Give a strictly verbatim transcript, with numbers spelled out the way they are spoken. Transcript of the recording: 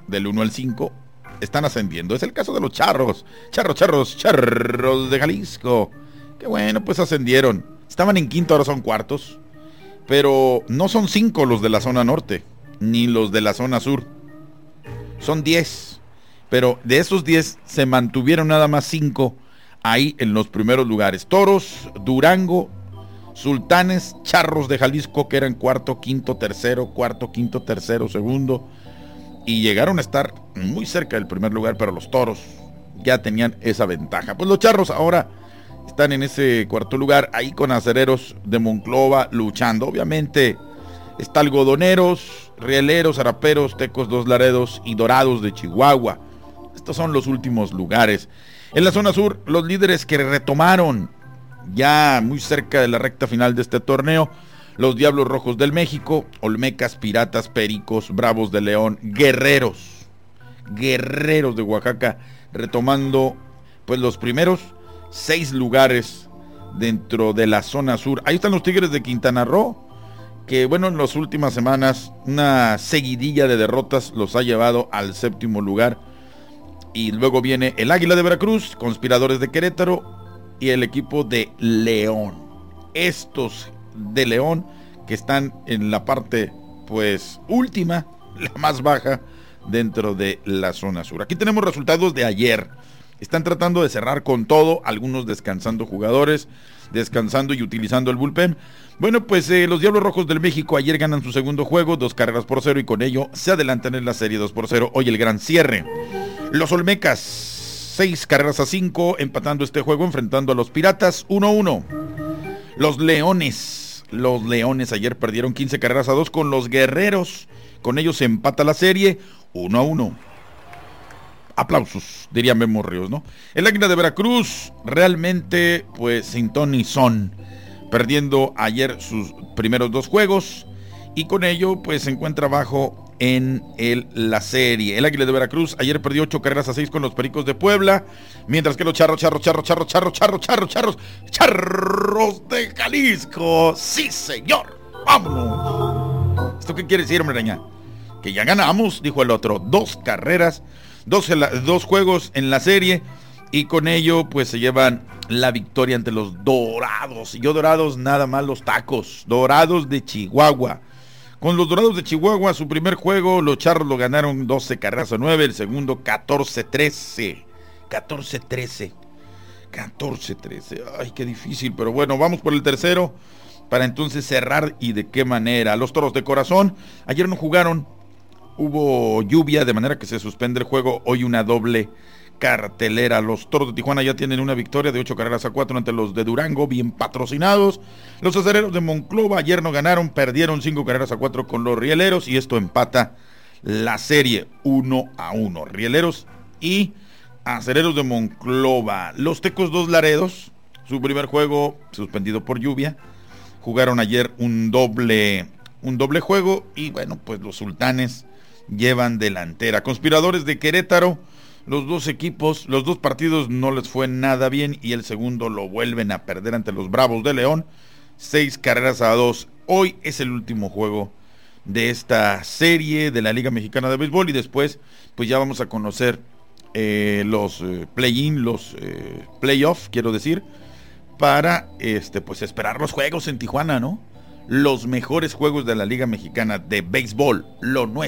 del uno al cinco, están ascendiendo. Es el caso de los Charros, Charros, Charros, Charros de Jalisco. Que bueno, pues ascendieron. Estaban en quinto, ahora son cuartos. Pero no son cinco los de la zona norte, ni los de la zona sur. Son diez. Pero de esos diez se mantuvieron nada más cinco ahí en los primeros lugares. Toros, Durango, Sultanes, Charros de Jalisco, que eran cuarto, quinto, tercero, cuarto, quinto, tercero, segundo. Y llegaron a estar muy cerca del primer lugar, pero los Toros ya tenían esa ventaja. Pues los Charros ahora están en ese cuarto lugar, ahí con Acereros de Monclova luchando. Obviamente está Algodoneros, Rieleros, Araperos, Tecos Dos Laredos y Dorados de Chihuahua. Estos son los últimos lugares. En la zona sur, los líderes que retomaron ya muy cerca de la recta final de este torneo: los Diablos Rojos del México, Olmecas, Piratas, Pericos, Bravos de León, Guerreros, Guerreros de Oaxaca, retomando pues los primeros seis lugares dentro de la zona sur. Ahí están los Tigres de Quintana Roo, que bueno, en las últimas semanas una seguidilla de derrotas los ha llevado al séptimo lugar. Y luego viene el Águila de Veracruz, Conspiradores de Querétaro y el equipo de León. Estos de León que están en la parte pues última, la más baja dentro de la zona sur. Aquí tenemos resultados de ayer. Están tratando de cerrar con todo, algunos descansando jugadores, descansando y utilizando el bullpen. Bueno, pues eh, los Diablos Rojos del México ayer ganan su segundo juego, dos carreras por cero, y con ello se adelantan en la serie dos por cero. Hoy el gran cierre. Los Olmecas, seis carreras a cinco, empatando este juego, enfrentando a los Piratas, uno a uno. Los Leones, los Leones ayer perdieron quince carreras a dos con los Guerreros. Con ellos se empata la serie, uno a uno. Aplausos, diría Memo Ríos, ¿no? El Águila de Veracruz realmente, pues, sin ton ni son, perdiendo ayer sus primeros dos juegos, y con ello, pues, se encuentra abajo en el, la serie. El Águila de Veracruz ayer perdió ocho carreras a seis con los Pericos de Puebla, mientras que los Charros, Charros, Charros, Charros, Charros, Charros, Charros, Charros, Charros de Jalisco, sí señor, vámonos. ¿Esto qué quiere decir, hombre araña? Que ya ganamos, dijo el otro, dos carreras, dos, dos juegos en la serie, y con ello pues se llevan la victoria ante los Dorados. Y yo Dorados nada más los tacos, Dorados de Chihuahua. Con los Dorados de Chihuahua, su primer juego, los Charros lo ganaron doce carreras a nueve, el segundo catorce trece. catorce trece. catorce trece. Ay, qué difícil, pero bueno, vamos por el tercero para entonces cerrar. ¿Y de qué manera? Los Toros de Corazón ayer no jugaron. Hubo lluvia, de manera que se suspende el juego. Hoy una doble cartelera. Los Toros de Tijuana ya tienen una victoria de ocho carreras a cuatro ante los de Durango, bien patrocinados. Los Acereros de Monclova ayer no ganaron, perdieron cinco carreras a cuatro con los Rieleros, y esto empata la serie uno a uno. Rieleros y Acereros de Monclova. Los Tecos Dos Laredos, su primer juego suspendido por lluvia, jugaron ayer un doble, un doble juego, y bueno, pues los Sultanes llevan delantera. Conspiradores de Querétaro, los dos equipos, los dos partidos no les fue nada bien, y el segundo lo vuelven a perder ante los Bravos de León, seis carreras a dos. Hoy es el último juego de esta serie de la Liga Mexicana de Béisbol, y después pues ya vamos a conocer eh, los eh, play-in, los eh, play-off, quiero decir, para este pues esperar los juegos en Tijuana, ¿no? Los mejores juegos de la Liga Mexicana de Béisbol, lo nuestro.